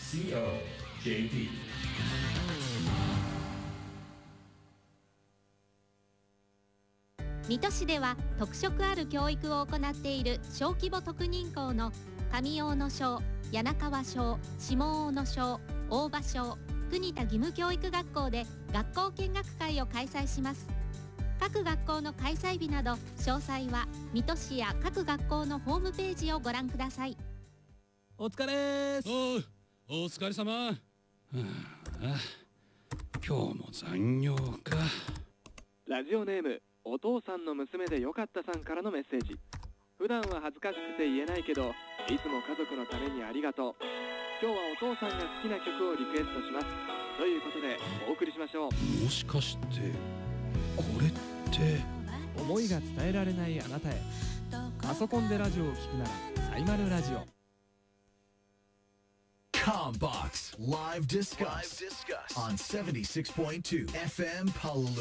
COJP。 水戸市では特色ある教育を行っている小規模特任校の上大野小、柳川小、下大野小、大場小、国田義務教育学校で学校見学会を開催します。各学校の開催日など詳細は水戸市や各学校のホームページをご覧ください。 お疲れーす。 お疲れ様。今日も残業か。 ラジオネームお父さんの娘でよかったさんからのメッセージ。普段は恥ずかしくて言えないけど、いつも家族のためにありがとう。今日はお父さんが好きな曲をリクエストします。ということでお送りしましょう。 もしかしてこれって思いが伝えられないあなたへ。パソコンでラジオを聞くならサイマルラジオ。 COMBOX Live Discuss on 76.2 FM Palaloon.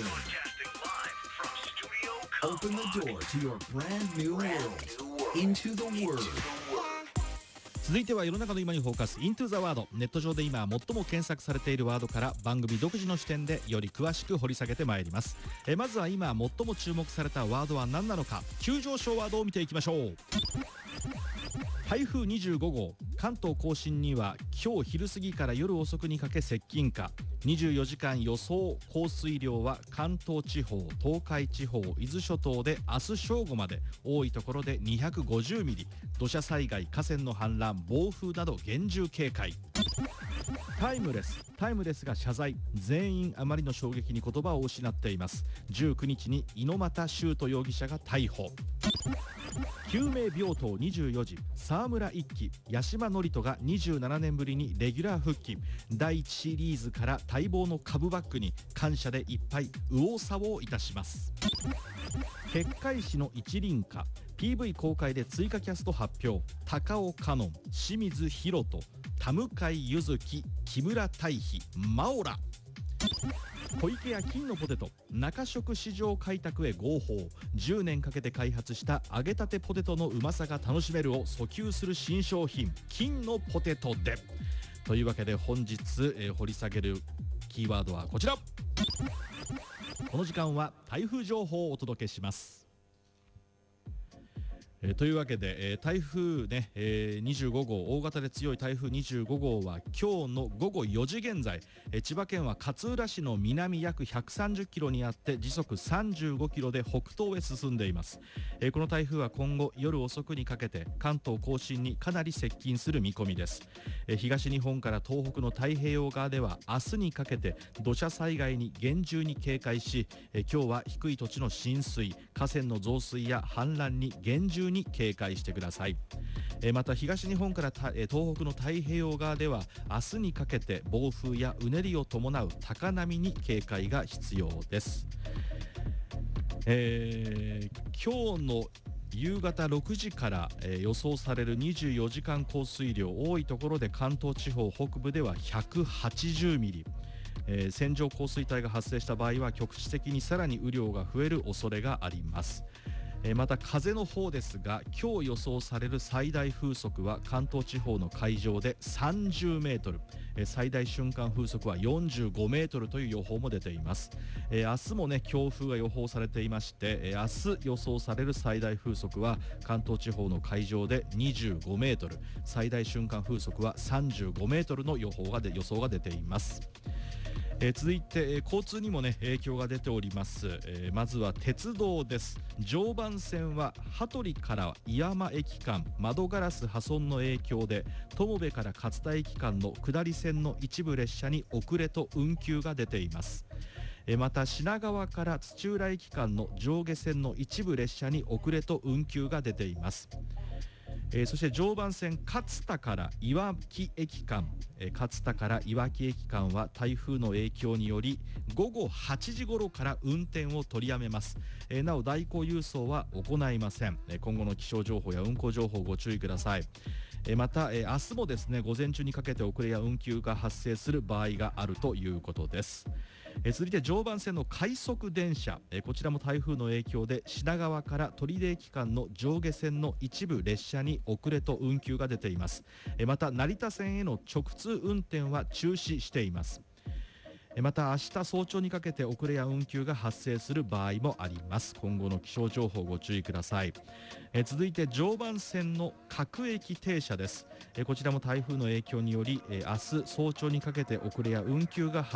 Open the door to your brand new world. Into the Word. 続いては世の中の今にフォーカス Into the Word。 ネット上で今最も検索されているワードから番組独自の視点でより詳しく掘り下げてまいります。まずは今最も注目されたワードは何なのか、急上昇ワードを見ていきましょう。台風25号、関東甲信には今日昼過ぎから夜遅くにかけ接近か。24時間予想降水量は関東地方、東海地方、伊豆諸島で明日正午まで、多いところで250ミリ。土砂災害、河川の氾濫、暴風など厳重警戒。タイムレスが謝罪。全員あまりの衝撃に言葉を失っています。19日に猪俣修斗容疑者が逮捕。救命病棟24時、沢村一樹、八嶋智人が27年ぶりにレギュラー復帰。第1シリーズから待望のカムバックに感謝でいっぱい右往左往いたします。結界師の一輪歌 PV 公開で追加キャスト発表。高尾香音、清水宏斗、田向柚月、木村大輝、マオラ。小池屋金のポテト、中食市場開拓へ合法。10年かけて開発した揚げたてポテトのうまさが楽しめるを訴求する新商品、金のポテトで。というわけで本日、掘り下げるキーワードはこちら。この時間は台風情報をお届けします。というわけで、台風ね、25号、大型で強い台風25号は今日の午後4時現在、千葉県は勝浦市の南約130キロにあって時速35キロで北東へ進んでいます。この台風は今後夜遅くにかけて関東甲信にかなり接近する見込みです。東日本から東北の太平洋側では明日にかけて土砂災害に厳重に警戒し、今日は低い土地の浸水、河川の増水や氾濫に厳重に警戒してください。また東日本から東北の太平洋側では明日にかけて暴風やうねりを伴う高波に警戒が必要です。今日の夕方6時から、予想される24時間降水量、多いところで関東地方北部では180ミリ。線状降水帯が発生した場合は局地的にさらに雨量が増える恐れがあります。また風の方ですが、今日予想される最大風速は関東地方の海上で30メートル、最大瞬間風速は45メートルという予報も出ています。明日もね強風が予報されていまして、明日予想される最大風速は関東地方の海上で25メートル、最大瞬間風速は35メートルの予想が出ています。続いて、交通にもね影響が出ております。まずは鉄道です。常磐線は羽鳥から井山駅間窓ガラス破損の影響で友部から勝田駅間の下り線の一部列車に遅れと運休が出ています。また品川から土浦駅間の上下線の一部列車に遅れと運休が出ています。そして常磐線勝田からいわき駅間、勝田からいわき駅間は台風の影響により午後8時頃から運転を取りやめます。なお代行輸送は行いません。今後の気象情報や運行情報ご注意ください。 また、明日もですね午前中にかけて遅れや運休が発生する場合があるということです。続いて常磐線の快速電車、こちらも台風の影響で品川から取手駅間の上下線の一部列車に遅れと運休が出ています。また成田線への直通運転は中止しています。また明日早朝にかけて遅れや運休が発生する場合もあります。今後の気象情報ご注意ください。続いて常磐線の各駅停車です。こちらも台風の影響により明日早朝にかけて遅れや運休が発